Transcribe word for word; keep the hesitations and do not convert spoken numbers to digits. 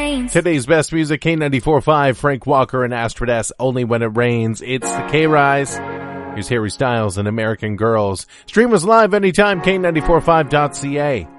rains. Today's best music, K ninety-four point five, Frank Walker and Astrid S, Only When It Rains. It's the K-Rise. Here's Harry Styles and American Girls. Stream us live anytime, K ninety-four point five dot C A.